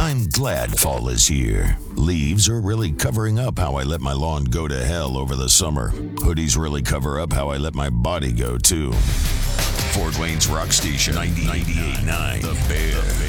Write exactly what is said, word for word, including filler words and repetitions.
I'm glad fall is here. Leaves are really covering up how I let my lawn go to hell over the summer. Hoodies really cover up how I let my body go, too. Fort Wayne's Rock Station ninety-eight point nine, The Bear.